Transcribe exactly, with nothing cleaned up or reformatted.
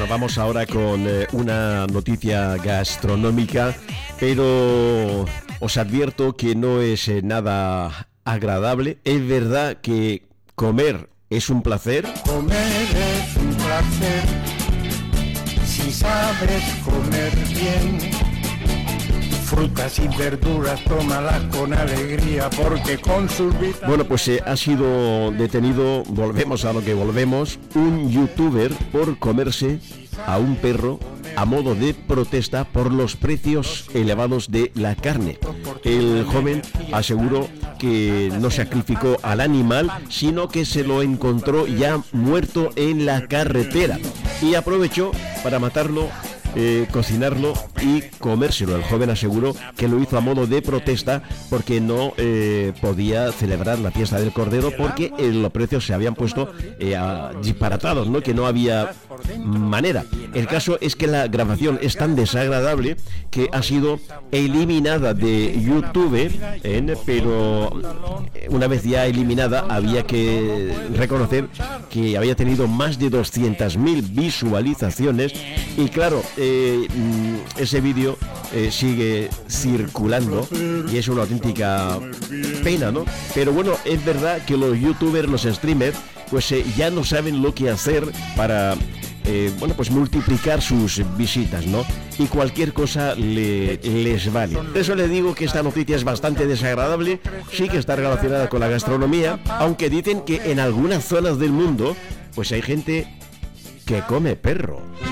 vamos ahora con eh, una noticia gastronómica, pero os advierto que no es eh, nada agradable. Es verdad que comer es un placer. Comer es un placer, si sabes comer bien. Frutas y verduras, tómalas con alegría, porque con sus vitaminas... Bueno, pues eh, ha sido detenido, volvemos a lo que volvemos, un youtuber por comerse a un perro a modo de protesta por los precios elevados de la carne. El joven aseguró que no sacrificó al animal, sino que se lo encontró ya muerto en la carretera y aprovechó para matarlo, Eh, cocinarlo y comérselo. El joven aseguró que lo hizo a modo de protesta porque no eh, podía celebrar la fiesta del Cordero porque eh, los precios se habían puesto eh, a, disparatados, ¿no? Que no había manera. El caso es que la grabación es tan desagradable que ha sido eliminada de YouTube, ¿eh? Pero una vez ya eliminada había que reconocer que había tenido más de doscientas mil visualizaciones y claro, Eh, ese vídeo eh, sigue circulando y es una auténtica pena, ¿no? Pero bueno, es verdad que los youtubers, los streamers, pues eh, ya no saben lo que hacer para eh, bueno, pues multiplicar sus visitas, ¿no? Y cualquier cosa le, les vale. Por eso le digo que esta noticia es bastante desagradable, sí que está relacionada con la gastronomía, aunque dicen que en algunas zonas del mundo pues hay gente que come perro.